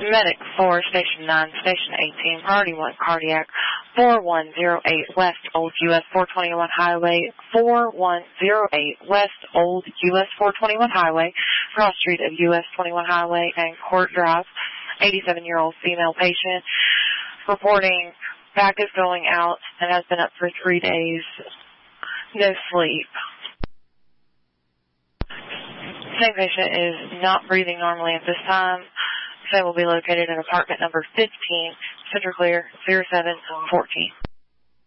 Medic 4, Station 9, Station 18, Priority 1, Cardiac, 4108 West Old US 421 Highway, 4108 West Old US 421 Highway, cross street of US 21 Highway and Court Drive, 87-year-old female patient, reporting back is going out and has been up for 3 days, no sleep. Same patient is not breathing normally at this time. They will be located in apartment number 15, Center Clear, 0714.